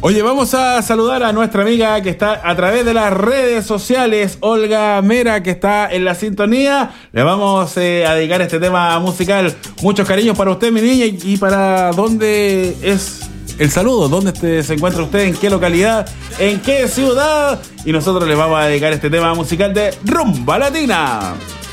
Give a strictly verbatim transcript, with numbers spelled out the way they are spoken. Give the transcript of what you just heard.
Oye, vamos a saludar a nuestra amiga que está a través de las redes sociales, Olga Mera, que está en la sintonía. Le vamos eh, a dedicar este tema musical. Muchos cariños para usted, mi niña, y, y para dónde es el saludo, dónde este, se encuentra usted, en qué localidad, en qué ciudad. Y nosotros le vamos a dedicar este tema musical de Rumba Latina.